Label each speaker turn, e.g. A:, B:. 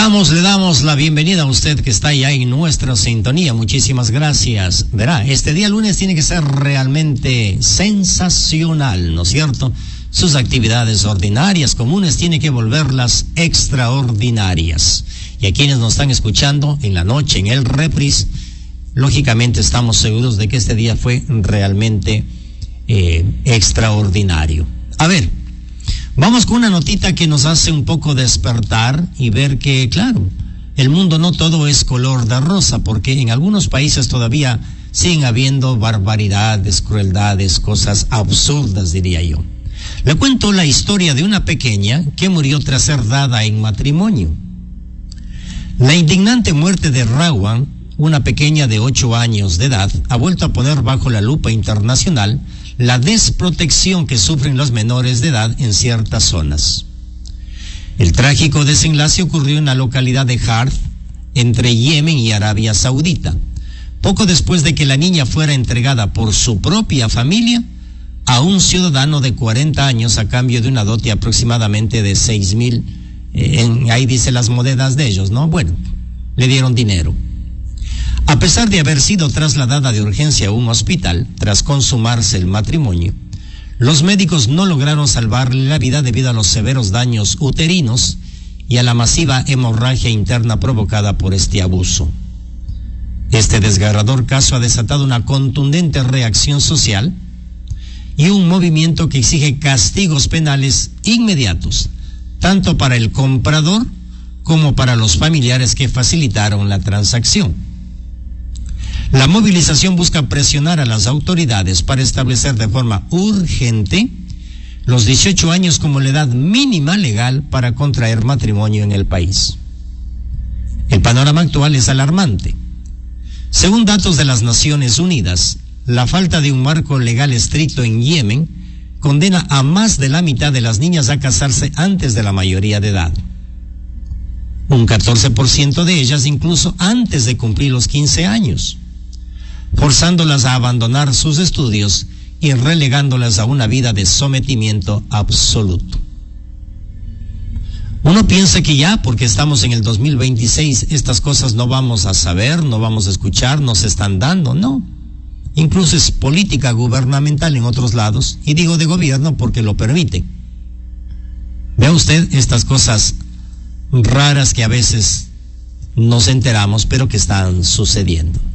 A: Le damos la bienvenida a usted que está ya en nuestra sintonía. Muchísimas gracias. Verá, este día lunes tiene que ser realmente sensacional, ¿no es cierto? Sus actividades ordinarias, comunes, tiene que volverlas extraordinarias. Y a quienes nos están escuchando en la noche, en el reprise, lógicamente estamos seguros de que este día fue realmente extraordinario. A ver, vamos con una notita que nos hace un poco despertar y ver que, claro, el mundo no todo es color de rosa, porque en algunos países todavía siguen habiendo barbaridades, crueldades, cosas absurdas, diría yo. Le cuento la historia de una pequeña que murió tras ser dada en matrimonio. La indignante muerte de Rawan, una pequeña de 8 años de edad, ha vuelto a poner bajo la lupa internacional la desprotección que sufren los menores de edad en ciertas zonas. El trágico desenlace ocurrió en la localidad de Harth, entre Yemen y Arabia Saudita, poco después de que la niña fuera entregada por su propia familia a un ciudadano de 40 años a cambio de una dote aproximadamente de 6,000, ahí dice las monedas de ellos, ¿no? Bueno, le dieron dinero. A pesar de haber sido trasladada de urgencia a un hospital tras consumarse el matrimonio, los médicos no lograron salvarle la vida debido a los severos daños uterinos y a la masiva hemorragia interna provocada por este abuso. Este desgarrador caso ha desatado una contundente reacción social y un movimiento que exige castigos penales inmediatos, tanto para el comprador como para los familiares que facilitaron la transacción. La movilización busca presionar a las autoridades para establecer de forma urgente los 18 años como la edad mínima legal para contraer matrimonio en el país. El panorama actual es alarmante. Según datos de las Naciones Unidas, la falta de un marco legal estricto en Yemen condena a más de la mitad de las niñas a casarse antes de la mayoría de edad. Un 14% de ellas incluso antes de cumplir los 15 años. Forzándolas a abandonar sus estudios y relegándolas a una vida de sometimiento absoluto. Uno piensa que ya, porque estamos en el 2026, estas cosas no vamos a saber, no vamos a escuchar, no se están dando, no. Incluso es política gubernamental en otros lados, y digo de gobierno porque lo permite. Vea usted estas cosas raras que a veces nos enteramos, pero que están sucediendo.